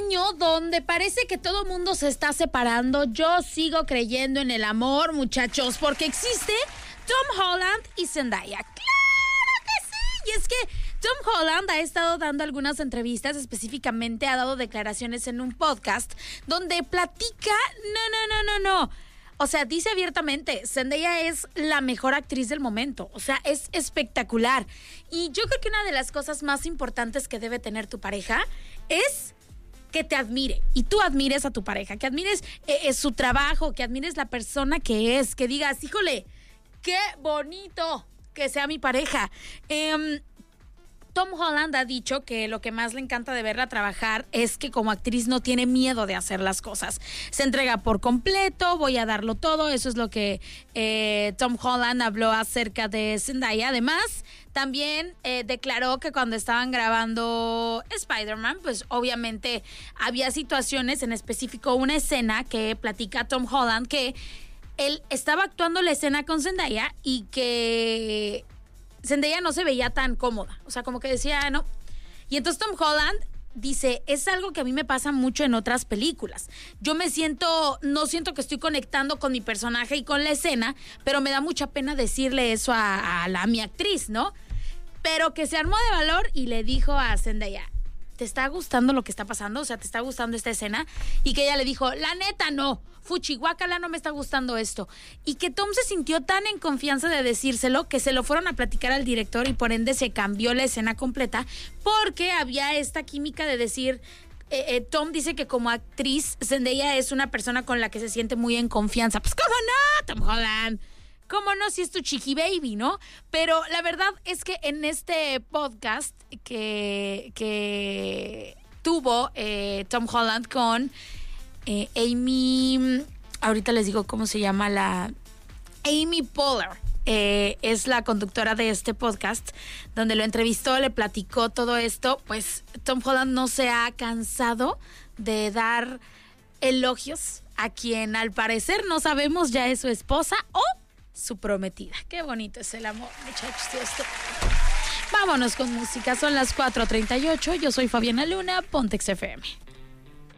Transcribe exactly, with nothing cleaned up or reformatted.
año donde parece que todo mundo se está separando. Yo sigo creyendo en el amor, muchachos, porque existe Tom Holland y Zendaya. ¡Claro que sí! Y es que Tom Holland ha estado dando algunas entrevistas, específicamente ha dado declaraciones en un podcast donde platica, no, no, no, no, no. O sea, dice abiertamente, Zendaya es la mejor actriz del momento. O sea, es espectacular. Y yo creo que una de las cosas más importantes que debe tener tu pareja es que te admire y tú admires a tu pareja, que admires eh, su trabajo, que admires la persona que es, que digas, híjole, qué bonito que sea mi pareja. Eh, Tom Holland ha dicho que lo que más le encanta de verla trabajar es que como actriz no tiene miedo de hacer las cosas. Se entrega por completo, voy a darlo todo. Eso es lo que eh, Tom Holland habló acerca de Zendaya. Además, también eh, declaró que cuando estaban grabando Spider-Man, pues obviamente había situaciones, en específico una escena que platica Tom Holland que él estaba actuando la escena con Zendaya y que Zendaya no se veía tan cómoda, o sea, como que decía, no. Y entonces Tom Holland dice, es algo que a mí me pasa mucho en otras películas. Yo me siento, no siento que estoy conectando con mi personaje y con la escena, pero me da mucha pena decirle eso a, a, la, a mi actriz, ¿no? Pero que se armó de valor y le dijo a Zendaya, ¿te está gustando lo que está pasando? O sea, ¿te está gustando esta escena? Y que ella le dijo, la neta no, fuchi, guácala, no me está gustando esto. Y que Tom se sintió tan en confianza de decírselo que se lo fueron a platicar al director y por ende se cambió la escena completa porque había esta química de decir, eh, eh, Tom dice que como actriz Zendaya es una persona con la que se siente muy en confianza. Pues ¿cómo no, Tom Holland? ¿Cómo no si es tu chiqui baby, no? Pero la verdad es que en este podcast que, que tuvo eh, Tom Holland con eh, Amy, ahorita les digo cómo se llama la... Amy Poehler, eh, es la conductora de este podcast, donde lo entrevistó, le platicó todo esto, pues Tom Holland no se ha cansado de dar elogios a quien al parecer no sabemos ya es su esposa o su prometida. Qué bonito es el amor, muchachos. Esto. Vámonos con música. Son las cuatro treinta y ocho. Yo soy Fabiana Luna, Pontex F M.